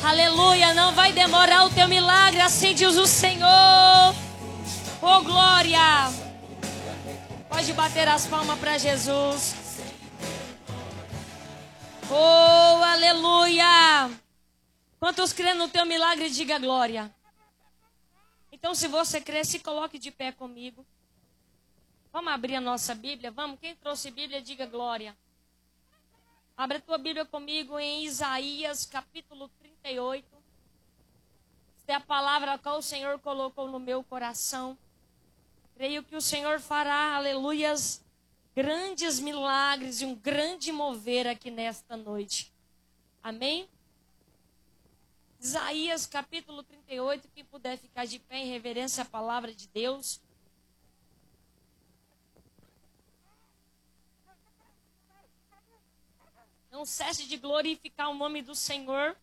Aleluia, não vai demorar o teu milagre, assim diz o Senhor. Oh, glória. Pode bater as palmas para Jesus. Oh, aleluia. Quantos creem no teu milagre, diga glória. Então, se você crê, se coloque de pé comigo. Vamos abrir a nossa Bíblia? Vamos? Quem trouxe Bíblia, diga glória. Abre a tua Bíblia comigo em Isaías, capítulo 38. Esta é a palavra que o Senhor colocou no meu coração. Creio que o Senhor fará, aleluias, grandes milagres e um grande mover aqui nesta noite. Amém? Isaías, capítulo 38. Quem puder ficar de pé em reverência à palavra de Deus. Não cesse de glorificar o nome do Senhor.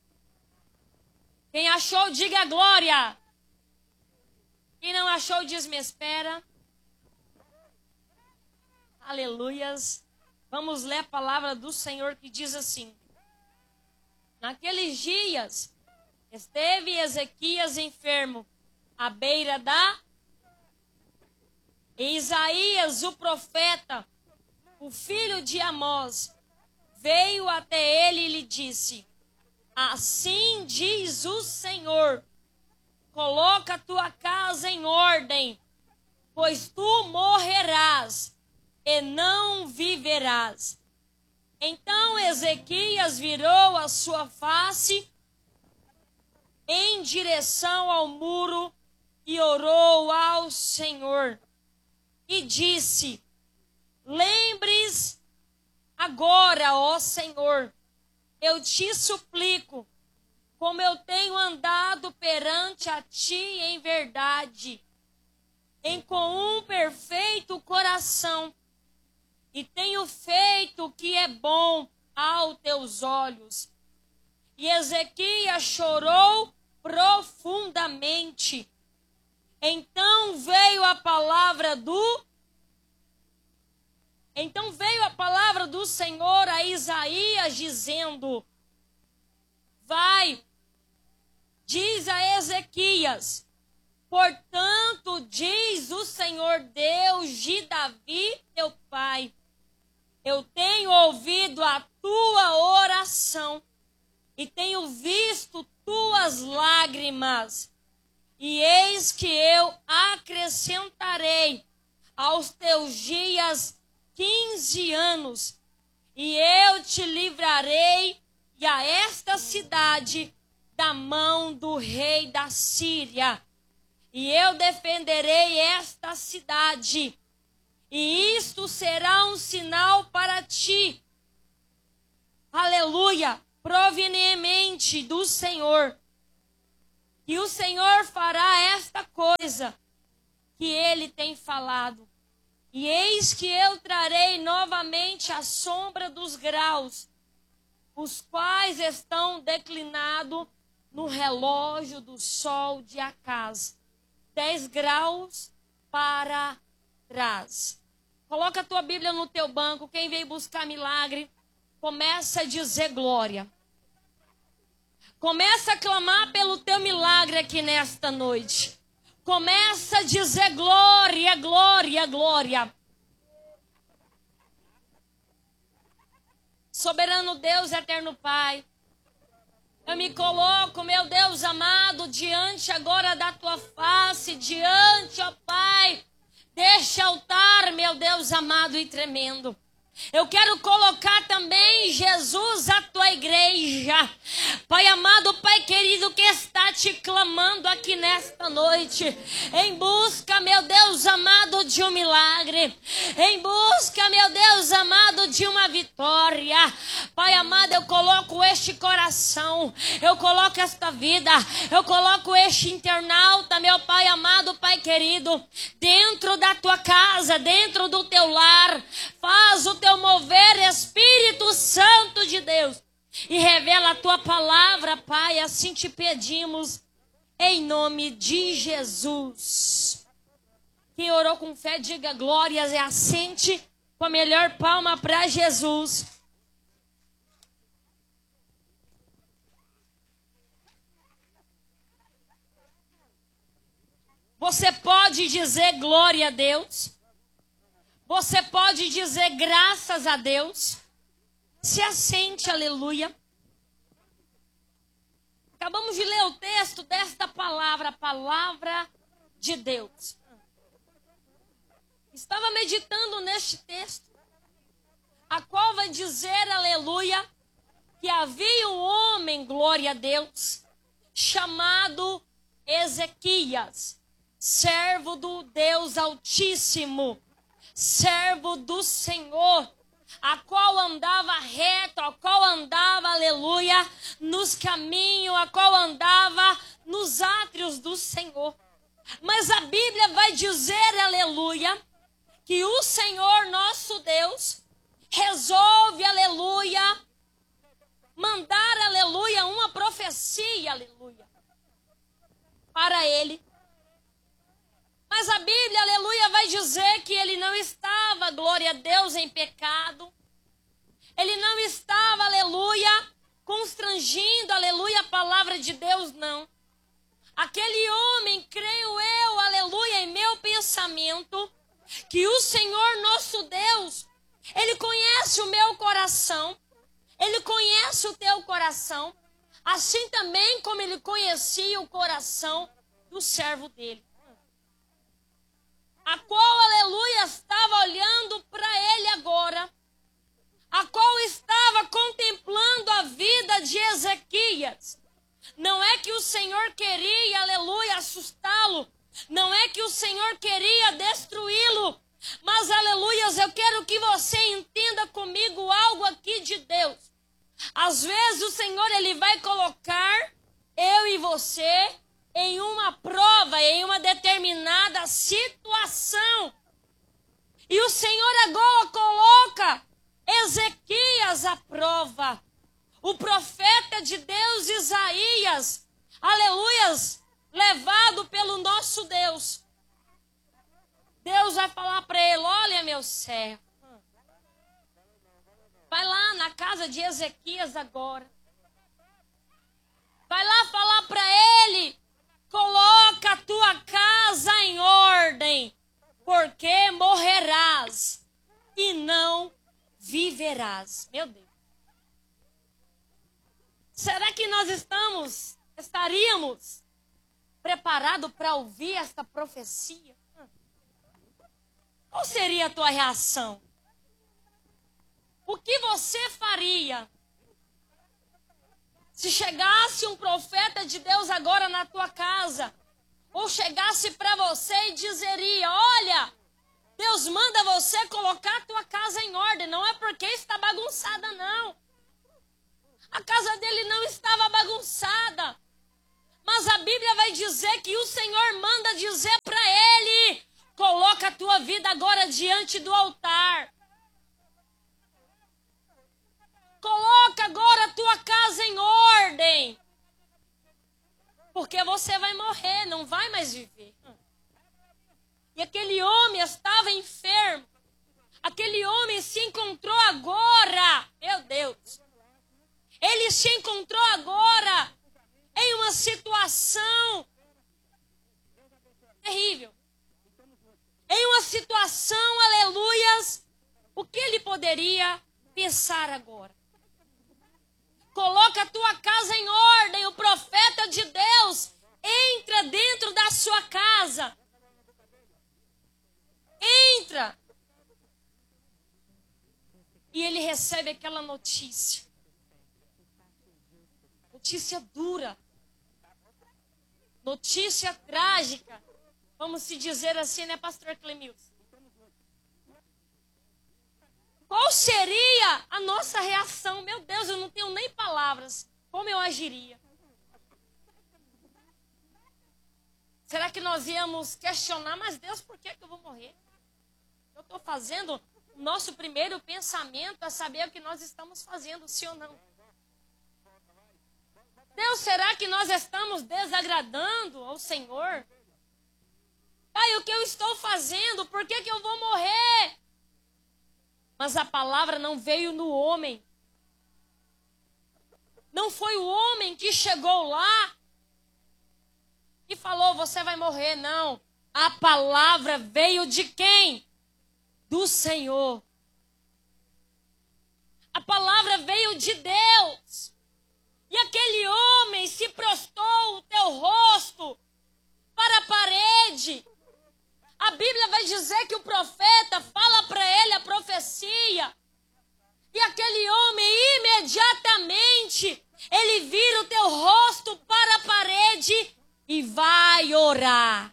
Quem achou, diga glória. Quem não achou, diz me espera. Aleluias. Vamos ler a palavra do Senhor que diz assim. Naqueles dias, esteve Ezequias enfermo, à beira da... E Isaías, o profeta, o filho de Amós, veio até ele e lhe disse: assim diz o Senhor, coloca a tua casa em ordem, pois tu morrerás e não viverás. Então Ezequias virou a sua face em direção ao muro e orou ao Senhor e disse: lembres agora, ó Senhor, eu te suplico, como eu tenho andado perante a ti em verdade, com um perfeito coração, e tenho feito o que é bom aos teus olhos. E Ezequias chorou profundamente. Então veio a palavra do Senhor a Isaías dizendo: vai, diz a Ezequias, portanto diz o Senhor Deus de Davi, teu pai, eu tenho ouvido a tua oração e tenho visto tuas lágrimas, e eis que eu acrescentarei aos teus dias 15 anos, e eu te livrarei e a esta cidade da mão do rei da Síria, e eu defenderei esta cidade, e isto será um sinal para ti, aleluia, proveniente do Senhor, e o Senhor fará esta coisa que ele tem falado. E eis que eu trarei novamente a sombra dos graus, os quais estão declinados no relógio do sol de Acaz, 10 graus para trás. Coloca a tua Bíblia no teu banco. Quem veio buscar milagre, começa a dizer glória. Começa a clamar pelo teu milagre aqui nesta noite. Começa a dizer glória, glória, glória. Soberano Deus, eterno Pai, eu me coloco, meu Deus amado, diante agora da tua face, diante, ó Pai, deste altar, meu Deus amado e tremendo. Eu quero colocar também, Jesus, a tua igreja. Pai amado, Pai querido, que está te clamando aqui nesta noite, em busca, meu Deus amado, de um milagre, em busca, meu Deus amado, de uma vitória. Pai amado, eu coloco este coração, eu coloco esta vida, eu coloco este internauta, meu Pai amado, Pai querido, dentro da tua casa, dentro do teu lar. Faz o teu mover, Espírito Santo de Deus, e revela a tua palavra, Pai, assim te pedimos, em nome de Jesus. Quem orou com fé, diga glórias e assente com a melhor palma para Jesus. Você pode dizer glória a Deus. Você pode dizer graças a Deus. Se assente, aleluia. Acabamos de ler o texto desta palavra, a palavra de Deus. Estava meditando neste texto, a qual vai dizer, aleluia, que havia um homem, glória a Deus, chamado Ezequias, servo do Deus Altíssimo, servo do Senhor, a qual andava reto, a qual andava, aleluia, nos caminhos, a qual andava nos átrios do Senhor. Mas a Bíblia vai dizer, aleluia, que o Senhor nosso Deus resolve, aleluia, mandar, aleluia, uma profecia, aleluia, para ele. Mas a Bíblia, aleluia, vai dizer que ele não estava, glória a Deus, em pecado. Ele não estava, aleluia, constrangindo, aleluia, a palavra de Deus, não. Aquele homem, creio eu, aleluia, em meu pensamento, que o Senhor nosso Deus, Ele conhece o meu coração, Ele conhece o teu coração, assim também como Ele conhecia o coração do servo dele. A qual, aleluia, estava olhando para ele agora, a qual estava contemplando a vida de Ezequias. Não é que o Senhor queria, aleluia, assustá-lo, não é que o Senhor queria destruí-lo, mas, aleluia, eu quero que você entenda comigo algo aqui de Deus. Às vezes o Senhor, Ele vai colocar eu e você em uma prova, em uma determinada situação. E o Senhor agora coloca Ezequias à prova. O profeta de Deus, Isaías, aleluias, levado pelo nosso Deus. Deus vai falar para ele, olha meu servo, vai lá na casa de Ezequias agora. Vai lá falar para ele, coloca a tua casa em ordem, porque morrerás e não viverás. Meu Deus. Será que nós estaríamos preparados para ouvir esta profecia? Qual seria a tua reação? O que você faria se chegasse um profeta de Deus agora na tua casa, ou chegasse para você e dizeria, olha, Deus manda você colocar a tua casa em ordem, não é porque está bagunçada, não. A casa dele não estava bagunçada, mas a Bíblia vai dizer que o Senhor manda dizer para ele, coloca a tua vida agora diante do altar. Coloca agora a tua casa em ordem. Porque você vai morrer, não vai mais viver. E aquele homem estava enfermo. Aquele homem se encontrou agora. Meu Deus. Ele se encontrou agora em uma situação terrível. Em uma situação, aleluias, o que ele poderia pensar agora? Coloca a tua casa em ordem. O profeta de Deus entra dentro da sua casa. Entra. E ele recebe aquela notícia. Notícia dura. Notícia trágica. Vamos se dizer assim, né, pastor Clemilson? Qual seria a nossa reação? Meu Deus, eu não tenho nem palavras. Como eu agiria? Será que nós íamos questionar, mas Deus, por que eu vou morrer? Eu estou fazendo, o nosso primeiro pensamento é saber o que nós estamos fazendo, sim ou não. Deus, será que nós estamos desagradando ao Senhor? Pai, o que eu estou fazendo? Por que eu vou morrer? Mas a palavra não veio no homem. Não foi o homem que chegou lá e falou, você vai morrer, não. A palavra veio de quem? Do Senhor. A palavra veio de Deus. E aquele homem se prostrou o teu rosto para a parede. A Bíblia vai dizer que o profeta fala para ele a profecia. E aquele homem imediatamente, ele vira o teu rosto para a parede e vai orar.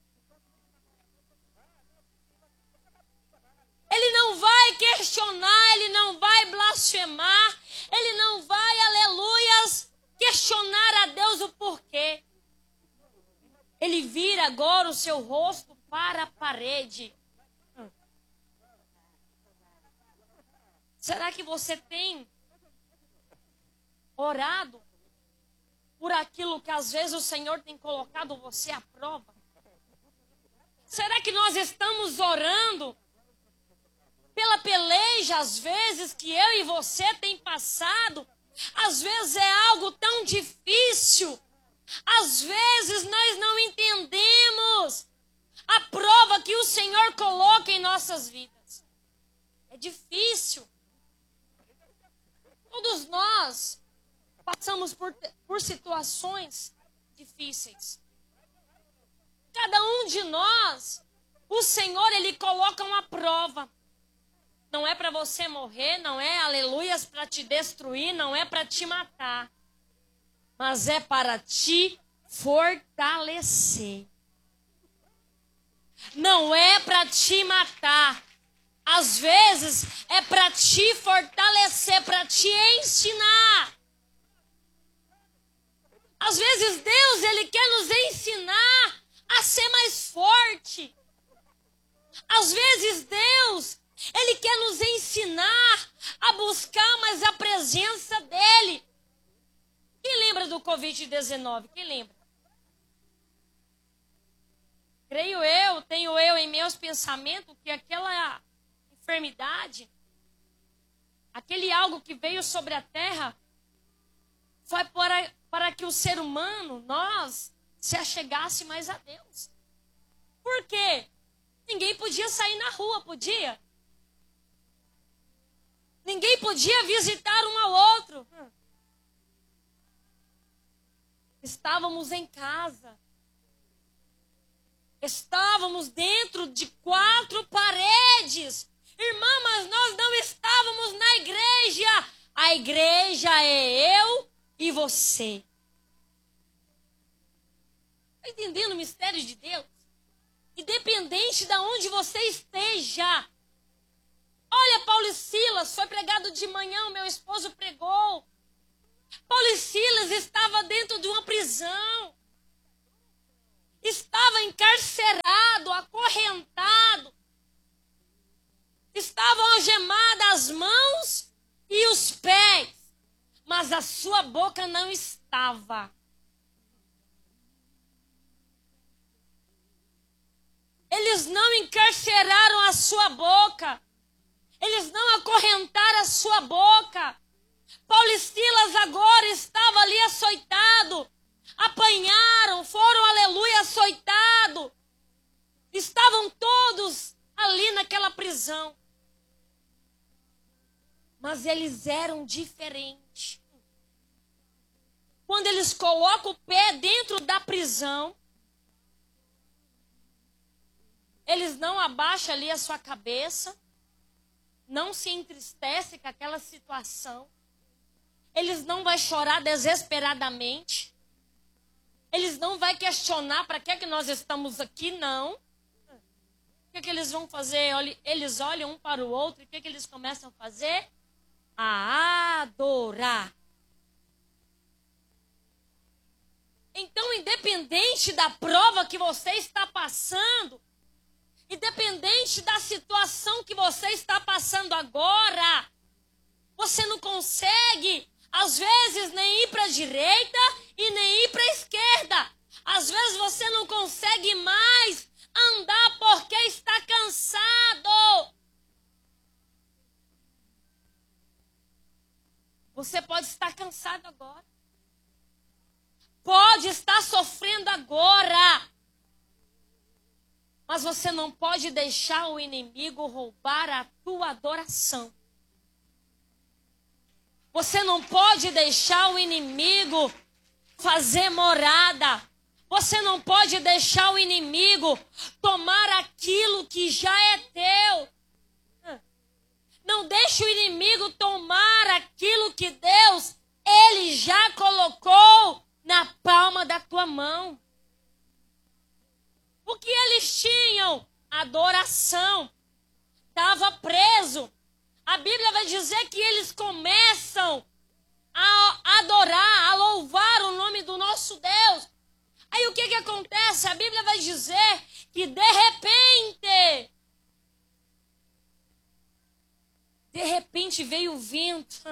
Ele não vai questionar, ele não vai blasfemar, ele não vai, aleluias, questionar a Deus o porquê. Ele vira agora o seu rosto para a parede. Será que você tem orado por aquilo que às vezes o Senhor tem colocado você à prova? Será que nós estamos orando pela peleja, às vezes, que eu e você tem passado? Às vezes é algo tão difícil. Às vezes nós não entendemos a prova que o Senhor coloca em nossas vidas. É difícil. Todos nós passamos por situações difíceis. Cada um de nós, o Senhor, Ele coloca uma prova. Não é para você morrer, não é, aleluias, para te destruir, não é para te matar. Mas é para te fortalecer. Não é para te matar. Às vezes é para te fortalecer, para te ensinar. Às vezes Deus, Ele quer nos ensinar a ser mais forte. Às vezes Deus, Ele quer nos ensinar a buscar mais a presença dEle. Quem lembra do Covid-19? Quem lembra? Tenho eu em meus pensamentos que aquela enfermidade, aquele algo que veio sobre a terra, foi para que o ser humano, nós, se achegasse mais a Deus. Por quê? Ninguém podia sair na rua, podia? Ninguém podia visitar um ao outro. Estávamos em casa. Estávamos dentro de 4 paredes. Irmã, mas nós não estávamos na igreja. A igreja é eu e você. Está entendendo o mistério de Deus? Independente de onde você esteja. Olha, Paulo e Silas, foi pregado de manhã, o meu esposo pregou. Paulo e Silas estava dentro de uma prisão. Estava encarcerado, acorrentado. Estavam algemadas as mãos e os pés. Mas a sua boca não estava. Eles não encarceraram a sua boca. Eles não acorrentaram a sua boca. Paulo e Silas agora estavam ali açoitados. Apanharam, foram, aleluia, açoitados. Estavam todos ali naquela prisão. Mas eles eram diferentes. Quando eles colocam o pé dentro da prisão, eles não abaixam ali a sua cabeça, não se entristecem com aquela situação. Eles não vão chorar desesperadamente. Eles não vão questionar para que nós estamos aqui, não. O que eles vão fazer? Eles olham um para o outro e o que eles começam a fazer? A adorar. Então, independente da prova que você está passando, independente da situação que você está passando agora, você não consegue, às vezes, nem ir para a direita e nem ir para a esquerda. Às vezes você não consegue mais andar porque está cansado. Você pode estar cansado agora. Pode estar sofrendo agora. Mas você não pode deixar o inimigo roubar a tua adoração. Você não pode deixar o inimigo fazer morada. Você não pode deixar o inimigo tomar aquilo que já é teu. Não deixe o inimigo tomar aquilo que Deus, Ele já colocou na palma da tua mão. O que eles tinham? Adoração. Estava preso. A Bíblia vai dizer que eles começam a adorar, a louvar o nome do nosso Deus. Aí o que acontece? A Bíblia vai dizer que de repente veio o vento.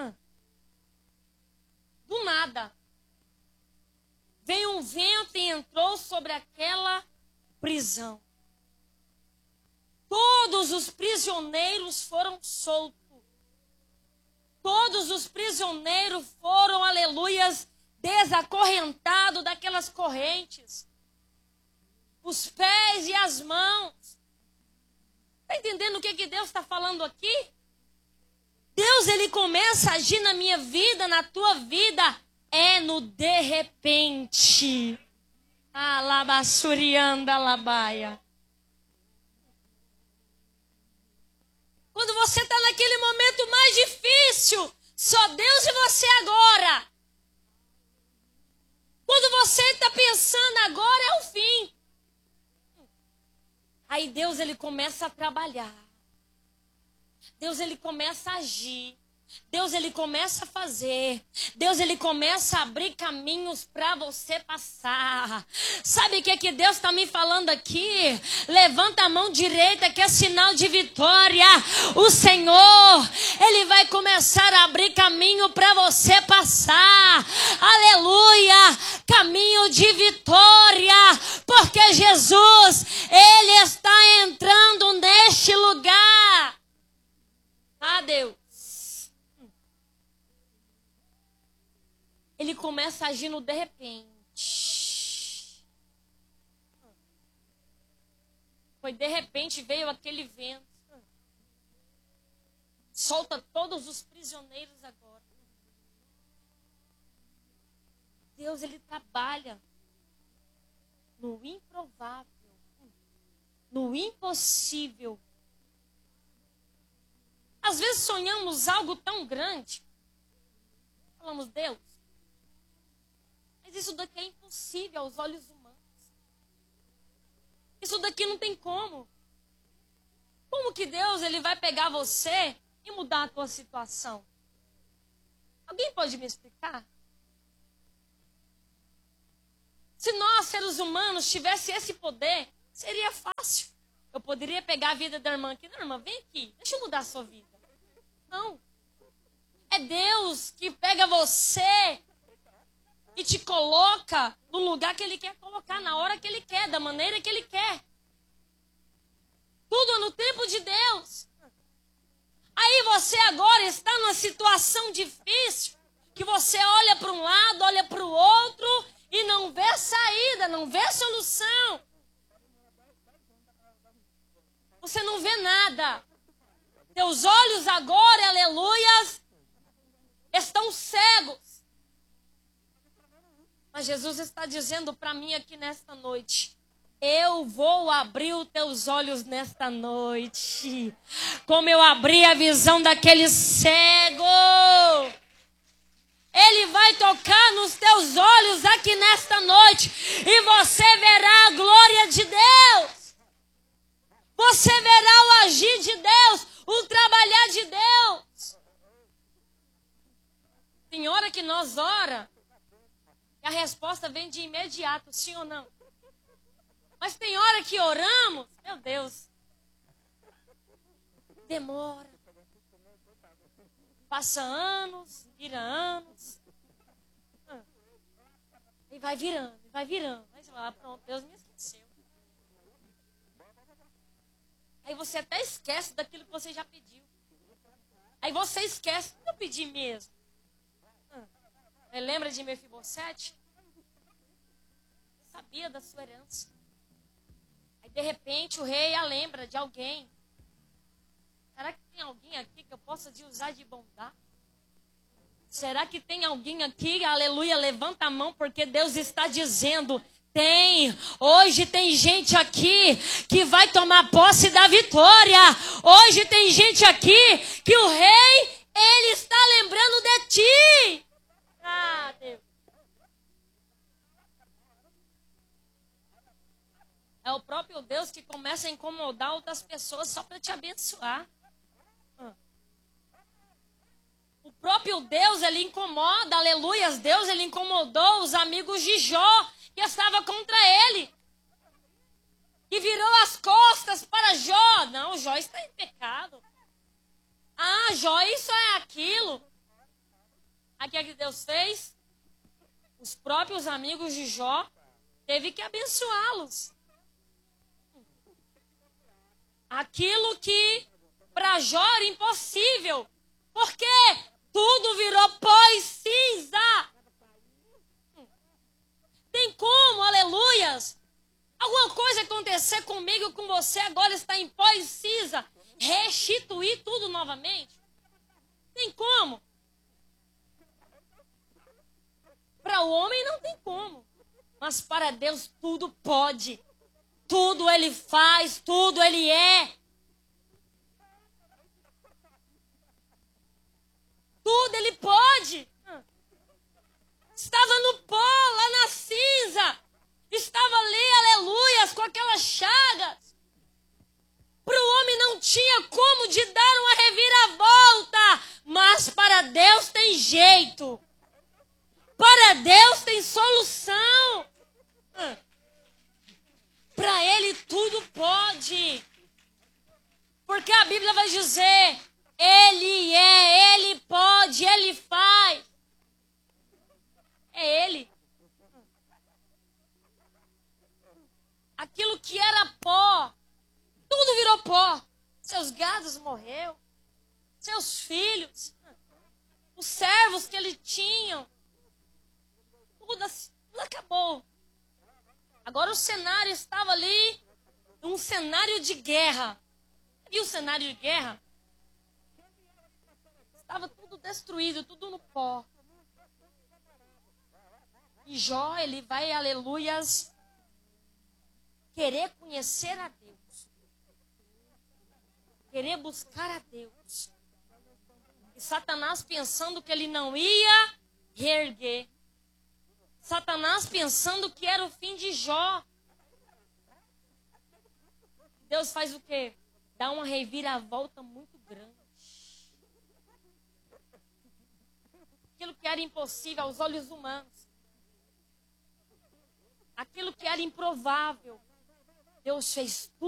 Do nada. Veio um vento e entrou sobre aquela prisão. Todos os prisioneiros foram soltos. Todos os prisioneiros foram, aleluias, desacorrentados daquelas correntes. Os pés e as mãos. Está entendendo o que Deus está falando aqui? Deus, Ele começa a agir na minha vida, na tua vida, é no de repente. Alabassurianda labaia. Quando você está naquele momento mais difícil, só Deus e você agora. Quando você está pensando agora é o fim. Aí Deus, Ele começa a trabalhar. Deus, Ele começa a agir. Deus, Ele começa a fazer. Deus, Ele começa a abrir caminhos para você passar. Sabe o que Deus está me falando aqui? Levanta a mão direita que é sinal de vitória. O Senhor, Ele vai começar a abrir caminho para você passar. Aleluia! Caminho de vitória. Porque Jesus, Ele está entrando neste lugar. Ah, Deus. Ele começa agindo de repente. Foi de repente, veio aquele vento. Solta todos os prisioneiros agora. Deus, Ele trabalha no improvável, no impossível. Às vezes sonhamos algo tão grande. Falamos, Deus, mas isso daqui é impossível aos olhos humanos. Isso daqui não tem como. Como que Deus, Ele vai pegar você e mudar a tua situação? Alguém pode me explicar? Se nós, seres humanos, tivéssemos esse poder, seria fácil. Eu poderia pegar a vida da irmã aqui. Não, irmã, vem aqui, deixa eu mudar a sua vida. Não. É Deus que pega você e te coloca no lugar que Ele quer colocar, na hora que Ele quer, da maneira que Ele quer. Tudo no tempo de Deus. Aí você agora está numa situação difícil, que você olha para um lado, olha para o outro e não vê saída, não vê solução. Você não vê nada. Teus olhos agora, aleluias, estão cegos. Mas Jesus está dizendo para mim aqui nesta noite: eu vou abrir os teus olhos nesta noite. Como eu abri a visão daquele cego. Ele vai tocar nos teus olhos aqui nesta noite. E você verá a glória de Deus. Você verá o agir de Deus, o trabalhar de Deus. Tem hora que nós ora e a resposta vem de imediato, sim ou não? Mas tem hora que oramos, meu Deus, demora. Passa anos, vira anos. E vai virando, vai virando. Aí você fala, pronto, Deus me esqueceu. Aí você até esquece daquilo que você já pediu. Aí você esquece, eu pedi mesmo. Lembra de Mefibosete? Sabia da sua herança. Aí, de repente, o rei a lembra de alguém. Será que tem alguém aqui que eu possa usar de bondade? Será que tem alguém aqui, aleluia, levanta a mão, porque Deus está dizendo, tem, hoje tem gente aqui que vai tomar posse da vitória. Hoje tem gente aqui que o rei, ele está lembrando de ti. Ah, Deus. É o próprio Deus que começa a incomodar outras pessoas só para te abençoar. O próprio Deus, ele incomoda, aleluias, Deus, ele incomodou os amigos de Jó, que estavam contra ele. E virou as costas para Jó. Não, Jó está em pecado. Ah, Jó, isso é aquilo. Aí o que é que Deus fez? Os próprios amigos de Jó teve que abençoá-los. Aquilo que para Jó era impossível. Por quê? Tudo virou pó e cinza. Tem como, aleluias, alguma coisa acontecer comigo, com você, agora está em pó e cinza, restituir tudo novamente? Tem como? Para o homem não tem como, mas para Deus tudo pode. Tudo Ele faz, tudo Ele é. Tudo Ele pode. Estava no pó, lá na cinza. Estava ali, aleluias, com aquelas chagas. Para o homem não tinha como de dar uma reviravolta. Mas para Deus tem jeito. Para Deus tem solução. Para Ele tudo pode. Porque a Bíblia vai dizer, Ele é, Ele pode, Ele faz. É Ele. Aquilo que era pó, tudo virou pó. Seus gados morreram, seus filhos, os servos que ele tinha, tudo acabou. Agora o cenário estava ali, um cenário de guerra. E o cenário de guerra? Estava tudo destruído, tudo no pó. E Jó, ele vai, aleluias, querer conhecer a Deus. Querer buscar a Deus. E Satanás pensando que ele não ia reerguer. Satanás pensando que era o fim de Jó. Deus faz o quê? Dá uma reviravolta muito grande. Aquilo que era impossível aos olhos humanos. Aquilo que era improvável. Deus fez tudo.